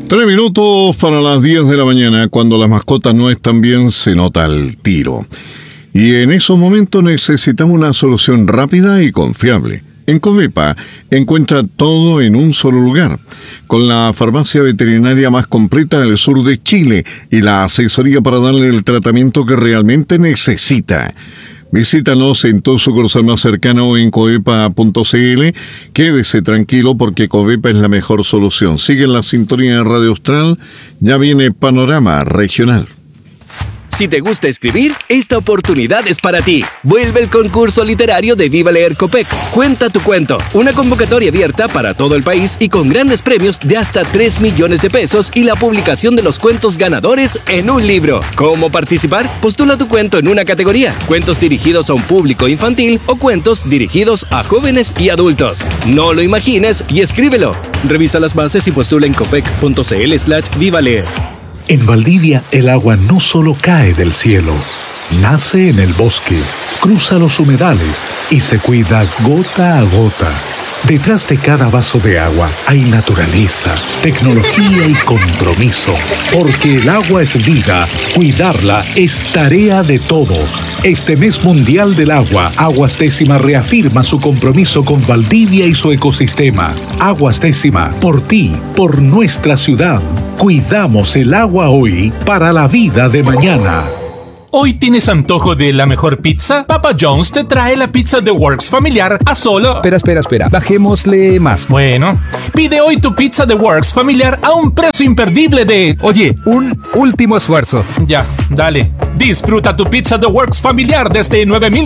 3 minutos para las 10 de la mañana, cuando las mascotas no están bien, se nota el tiro. Y en esos momentos necesitamos una solución rápida y confiable. En Covepa encuentra todo en un solo lugar, con la farmacia veterinaria más completa del sur de Chile y la asesoría para darle el tratamiento que realmente necesita. Visítanos en tu sucursal más cercana o en covepa.cl. Quédese tranquilo porque Covepa es la mejor solución. Sigue en la sintonía de Radio Austral. Ya viene Panorama Regional. Si te gusta escribir, esta oportunidad es para ti. Vuelve el concurso literario de Viva Leer Copec. Cuenta tu cuento. Una convocatoria abierta para todo el país y con grandes premios de hasta 3 millones de pesos y la publicación de los cuentos ganadores en un libro. ¿Cómo participar? Postula tu cuento en una categoría: cuentos dirigidos a un público infantil o cuentos dirigidos a jóvenes y adultos. No lo imagines y escríbelo. Revisa las bases y postula en copec.cl/vivaleer. En Valdivia, el agua no solo cae del cielo, nace en el bosque, cruza los humedales y se cuida gota a gota. Detrás de cada vaso de agua hay naturaleza, tecnología y compromiso. Porque el agua es vida, cuidarla es tarea de todos. Este mes mundial del agua, Aguas Décima reafirma su compromiso con Valdivia y su ecosistema. Aguas Décima, por ti, por nuestra ciudad. Cuidamos el agua hoy para la vida de mañana. ¿Hoy tienes antojo de la mejor pizza? Papa John's te trae la pizza The Works familiar a solo... Espera. Bajémosle más. Bueno, pide hoy tu pizza The Works familiar a un precio imperdible de... Oye, un último esfuerzo. Ya, dale. Disfruta tu pizza The Works familiar desde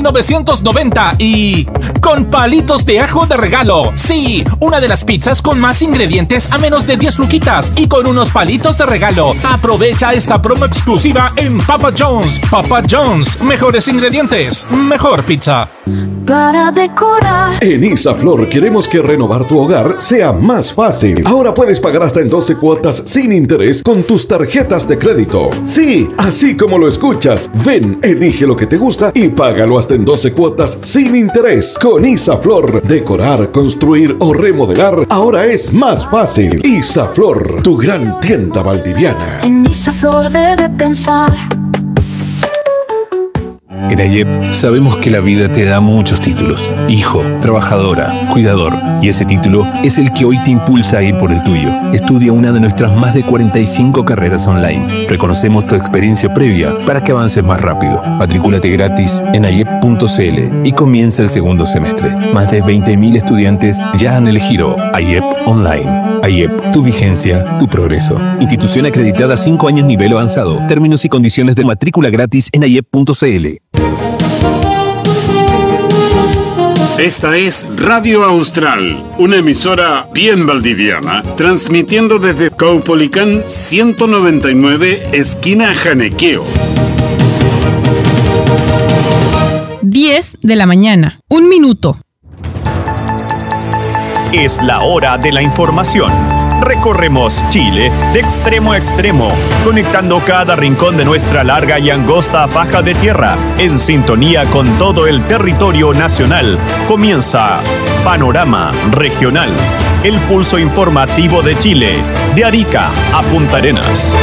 9,990 y... con palitos de ajo de regalo. Sí, una de las pizzas con más ingredientes a menos de 10 luquitas y con unos palitos de regalo. Aprovecha esta promo exclusiva en Papa John's. Papa John's, mejores ingredientes, mejor pizza. Para decorar. En Isaflor queremos que renovar tu hogar sea más fácil. Ahora puedes pagar hasta en 12 cuotas sin interés con tus tarjetas de crédito. Sí, así como lo escuchas. Ven, elige lo que te gusta y págalo hasta en 12 cuotas sin interés. Con Isaflor, decorar, construir o remodelar ahora es más fácil. Isaflor, tu gran tienda valdiviana. En Isaflor debe pensar. En AIEP sabemos que la vida te da muchos títulos: hijo, trabajadora, cuidador, y ese título es el que hoy te impulsa a ir por el tuyo. Estudia una de nuestras más de 45 carreras online. Reconocemos tu experiencia previa para que avances más rápido. Matricúlate gratis en aiep.cl y comienza el segundo semestre. Más de 20.000 estudiantes ya han elegido AIEP Online. AIEP, tu vigencia, tu progreso. Institución acreditada 5 años nivel avanzado. Términos y condiciones de matrícula gratis en aiep.cl. Esta es Radio Austral, una emisora bien valdiviana, transmitiendo desde Caupolicán 199, esquina Janequeo. 10 de la mañana, 1 minuto. Es la hora de la información. Recorremos Chile de extremo a extremo, conectando cada rincón de nuestra larga y angosta faja de tierra, en sintonía con todo el territorio nacional. Comienza Panorama Regional, el pulso informativo de Chile, de Arica a Punta Arenas.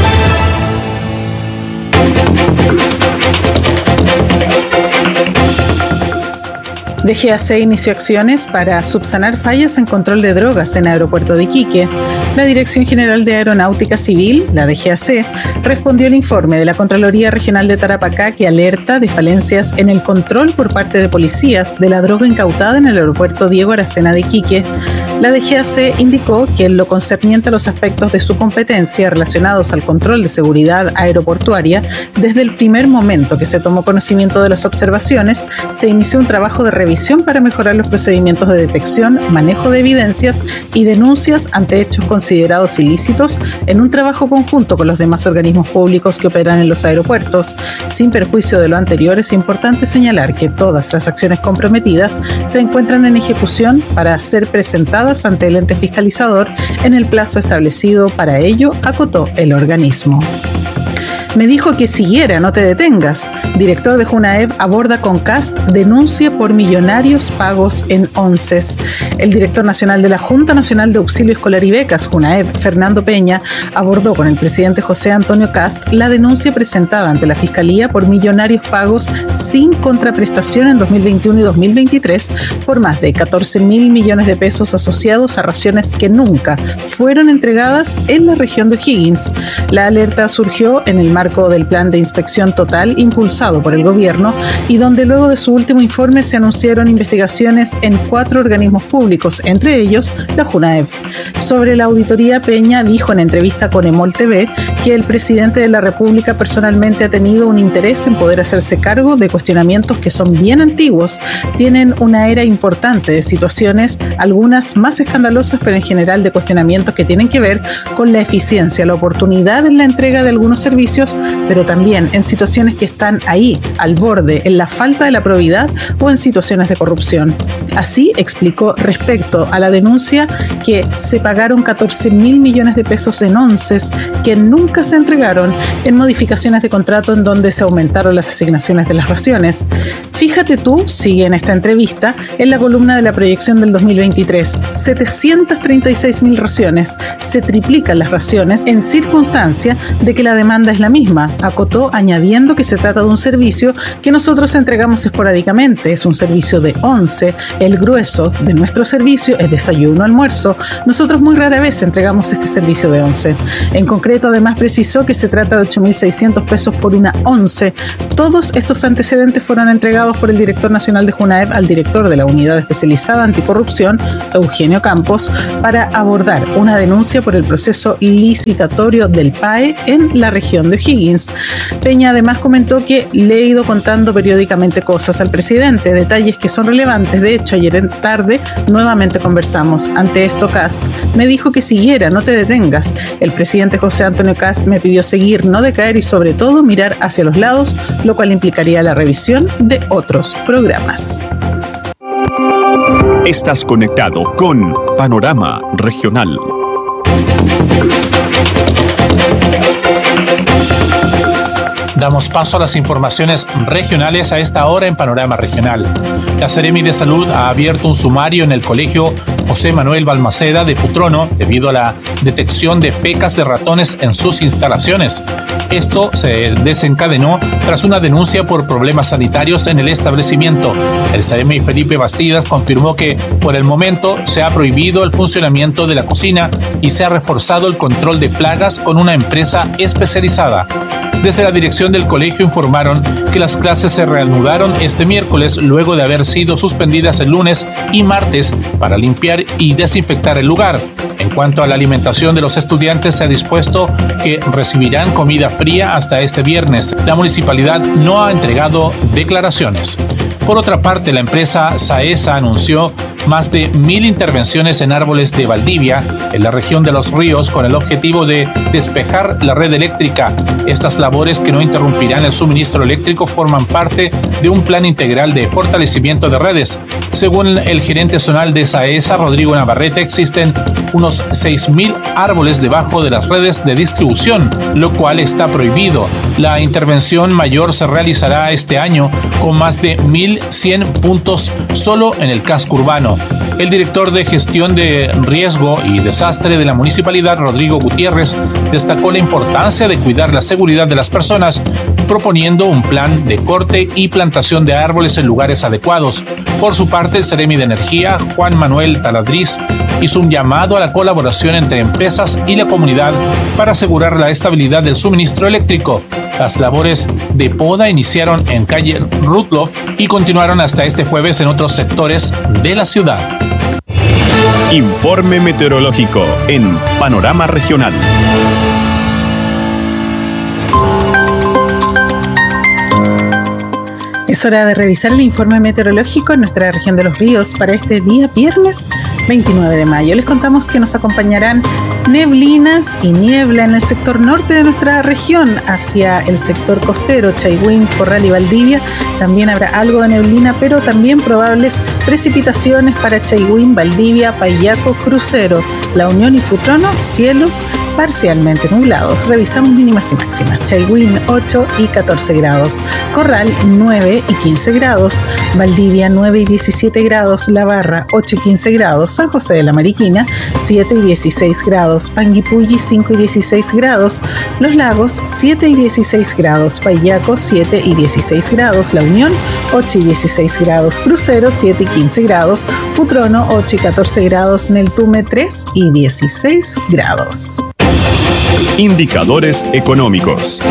DGAC inició acciones para subsanar fallas en control de drogas en Aeropuerto de Iquique. La Dirección General de Aeronáutica Civil, la DGAC, respondió al informe de la Contraloría Regional de Tarapacá que alerta de falencias en el control por parte de policías de la droga incautada en el Aeropuerto Diego Aracena de Iquique. La DGAC indicó que en lo concerniente a los aspectos de su competencia relacionados al control de seguridad aeroportuaria, desde el primer momento que se tomó conocimiento de las observaciones, se inició un trabajo de revisión para mejorar los procedimientos de detección, manejo de evidencias y denuncias ante hechos considerados ilícitos en un trabajo conjunto con los demás organismos públicos que operan en los aeropuertos. Sin perjuicio de lo anterior, es importante señalar que todas las acciones comprometidas se encuentran en ejecución para ser presentadas ante el ente fiscalizador en el plazo establecido para ello, acotó el organismo. Me dijo que siguiera, no te detengas. Director de Junaev aborda con Kast denuncia por millonarios pagos en onces. El director nacional de la Junta Nacional de Auxilio Escolar y Becas, Junaev, Fernando Peña, abordó con el presidente José Antonio Kast la denuncia presentada ante la Fiscalía por millonarios pagos sin contraprestación en 2021 y 2023 por más de 14.000 millones de pesos asociados a raciones que nunca fueron entregadas en la región de O'Higgins. La alerta surgió en el marco del plan de inspección total impulsado por el gobierno y donde luego de su último informe se anunciaron investigaciones en 4 organismos públicos, entre ellos la Junaev. Sobre la auditoría, Peña dijo en entrevista con Emol TV que el presidente de la República personalmente ha tenido un interés en poder hacerse cargo de cuestionamientos que son bien antiguos, tienen una era importante de situaciones, algunas más escandalosas, pero en general de cuestionamientos que tienen que ver con la eficiencia, la oportunidad en la entrega de algunos servicios, pero también en situaciones que están ahí, al borde, en la falta de la probidad o en situaciones de corrupción. Así explicó respecto a la denuncia que se pagaron 14.000 millones de pesos en onces que nunca se entregaron en modificaciones de contrato en donde se aumentaron las asignaciones de las raciones. Fíjate tú, sigue en esta entrevista, en la columna de la proyección del 2023, 736.000 raciones, se triplican las raciones en circunstancia de que la demanda es la misma, acotó añadiendo que se trata de un servicio que nosotros entregamos esporádicamente, es un servicio de once, el grueso de nuestro servicio es desayuno, almuerzo, nosotros muy rara vez entregamos este servicio de once. En concreto, además precisó que se trata de 8.600 pesos por una once. Todos estos antecedentes fueron entregados por el director nacional de Junaev al director de la Unidad Especializada Anticorrupción, Eugenio Campos, para abordar una denuncia por el proceso licitatorio del PAE en la región de O'Higgins. Peña además comentó que le he ido contando periódicamente cosas al presidente, detalles que son relevantes. De hecho, ayer en tarde nuevamente conversamos. Ante esto, Kast me dijo que siguiera, no te detengas. El presidente José Antonio Kast me pidió seguir, no decaer y sobre todo mirar hacia los lados, lo cual implicaría la revisión de otros programas. Estás conectado con Panorama Regional. Damos paso a las informaciones regionales a esta hora en Panorama Regional. La Seremi de Salud ha abierto un sumario en el Colegio José Manuel Balmaceda de Futrono debido a la detección de pecas de ratones en sus instalaciones. Esto se desencadenó tras una denuncia por problemas sanitarios en el establecimiento. El Seremi Felipe Bastidas confirmó que por el momento se ha prohibido el funcionamiento de la cocina y se ha reforzado el control de plagas con una empresa especializada. Desde la dirección del colegio informaron que las clases se reanudaron este miércoles luego de haber sido suspendidas el lunes y martes para limpiar y desinfectar el lugar. En cuanto a la alimentación de los estudiantes, se ha dispuesto que recibirán comida fría hasta este viernes. La municipalidad no ha entregado declaraciones. Por otra parte, la empresa Saesa anunció más de 1.000 intervenciones en árboles de Valdivia, en la región de Los Ríos, con el objetivo de despejar la red eléctrica. Estas labores, que no interrumpirán el suministro eléctrico, forman parte de un plan integral de fortalecimiento de redes. Según el gerente zonal de Saesa, Rodrigo Navarrete, existen unos 6.000 árboles debajo de las redes de distribución, lo cual está prohibido. La intervención mayor se realizará este año con más de 1.100 puntos solo en el casco urbano. El director de gestión de riesgo y desastre de la municipalidad, Rodrigo Gutiérrez, destacó la importancia de cuidar la seguridad de las personas, proponiendo un plan de corte y plantación de árboles en lugares adecuados. Por su parte, el Seremi de Energía, Juan Manuel Taladriz, hizo un llamado a la colaboración entre empresas y la comunidad para asegurar la estabilidad del suministro eléctrico. Las labores de poda iniciaron en calle Rudloff y continuaron hasta este jueves en otros sectores de la ciudad. Informe meteorológico en Panorama Regional. Es hora de revisar el informe meteorológico en nuestra región de Los Ríos para este día viernes 29 de mayo. Les contamos que nos acompañarán neblinas y niebla en el sector norte de nuestra región, hacia el sector costero, Chaihuín, Corral y Valdivia. También habrá algo de neblina, pero también probables precipitaciones para Chaihuín, Valdivia, Payaco, Crucero, La Unión y Futrono, cielos parcialmente nublados. Revisamos mínimas y máximas. Chaihuín 8 y 14 grados. Corral 9 y 15 grados. Valdivia 9 y 17 grados. La Barra 8 y 15 grados. San José de la Mariquina 7 y 16 grados. Panguipulli 5 y 16 grados. Los Lagos 7 y 16 grados. Payaco 7 y 16 grados. La Unión 8 y 16 grados. Crucero 7 y 15 grados. Futrono 8 y 14 grados. Neltume 3 y 16 grados. Indicadores económicos.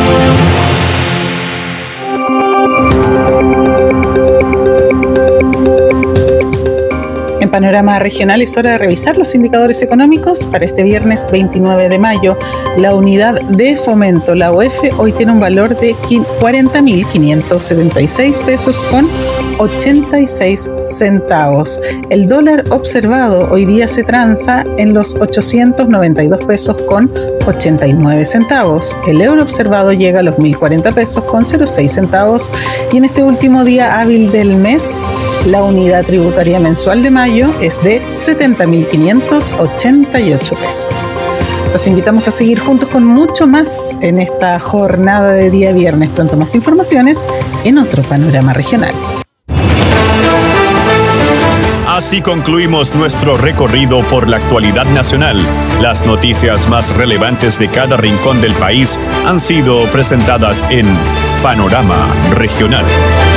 En panorama regional es hora de revisar los indicadores económicos para este viernes 29 de mayo. La unidad de fomento, la UF, hoy tiene un valor de 40.576 pesos con 86 centavos. El dólar observado hoy día se transa en los 892 pesos con 89 centavos. El euro observado llega a los 1.040 pesos con 06 centavos. Y en este último día hábil del mes, la unidad tributaria mensual de mayo es de 70.588 pesos. Los invitamos a seguir juntos con mucho más en esta jornada de día viernes. Pronto más informaciones en otro panorama regional. Así concluimos nuestro recorrido por la actualidad nacional. Las noticias más relevantes de cada rincón del país han sido presentadas en Panorama Regional.